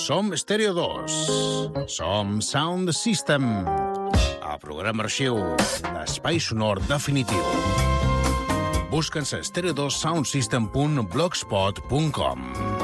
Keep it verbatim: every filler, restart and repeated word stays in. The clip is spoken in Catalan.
Som Stereo dos. Som Sound System. A programa arxiu, l'espai sonor definitiu. Busca'ns a stereo dos sound system punt blogspot punt com.